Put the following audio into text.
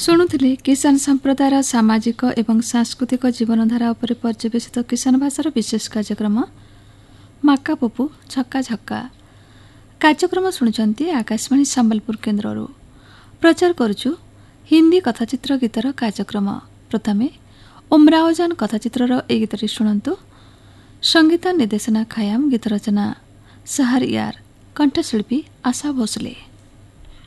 ଶୁଣୁଥିଲେ କିଷାନ ସମ୍ପ୍ରଦାୟର ସାମାଜିକ ଏବଂ ସାଂସ୍କୃତିକ ଜୀବନଧାରା ଉପରେ ପର୍ଯ୍ୟବେସିତ କିଷାନ ଭାଷାର ବିଶେଷ କାର୍ଯ୍ୟକ୍ରମ ମାକା ପପୁ ଛକା ଛକା। କାର୍ଯ୍ୟକ୍ରମ ଶୁଣୁଛନ୍ତି ଆକାଶବାଣୀ ସମ୍ବଲପୁର କେନ୍ଦ୍ରରୁ। ପ୍ରଚାର କରୁଛୁ ହିନ୍ଦୀ କଥାଚିତ୍ର ଗୀତର କାର୍ଯ୍ୟକ୍ରମ। ପ୍ରଥମେ ଉମ୍ରାଓଜାନ କଥାଚିତ୍ରର ଏହି ଗୀତଟି ଶୁଣନ୍ତୁ। ସଙ୍ଗୀତ ନିର୍ଦ୍ଦେଶନା ଖାୟାମ, ଗୀତ ରଚନା ସହରୟାର, କଣ୍ଠଶିଳ୍ପୀ ଆଶା ଭୋସଲେ।